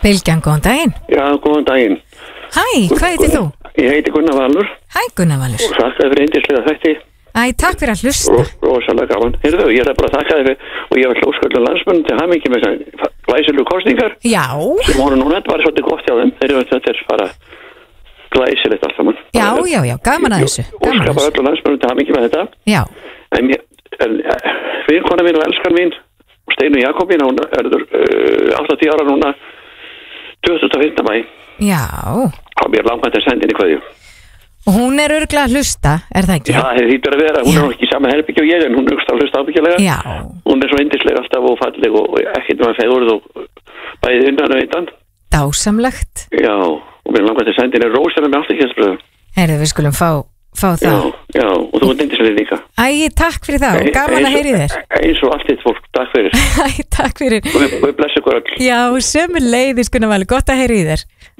Bylgjan, góðan daginn. Já, góðan daginn. Hæ, hvað heitir þú? Ég heiti Gunnar Valur. Hæ, Gunnar Valur. Og þakka þér yndislega þætti. Æ, takk fyrir að hlusta. Rosalega gaman. Heyrðu, ég bara að þakka þér og ég var hljóðsköldum landsmönnum til hamingi með þessar glæsilegu kosningar. Já. Sem voru núna, þetta var svolítið gott hjá þeim. Þetta er bara glæsilegt allt saman. Já, gaman að þessu. Og skapa öllum landsmönnum til hamingi með þetta. Já. En vinkona mín og elskar mín, Steinu Jakobín, hún er 80 ára núna, 2015. mæ. Já. Og mér langmætt að senda henni kveðju. Og hún er örugglega að hlusta, er það ekki? Já, það hlýtur að vera. Hún er ekki í sama herbyggja og ég, en hún er að hlusta ábyggilega. Já. Hún er svo yndisleg alltaf og falleg og ekkert með fegurð og bæðið undan og undan. Dásamlegt. Já, og mér langmætt að senda henni rósina með afturkjæðsbröðum. Heyrðu, við skulum fá það. Já, og þú ert yndislega líka. Æ, takk fyrir það og gaman að heyri þér. Eins og allt þitt fólk, takk fyrir. Æ, takk fyrir. Og við blessa ykkur öll. Já, sömuleiðis, Gunnar Valur, gott að heyri þér.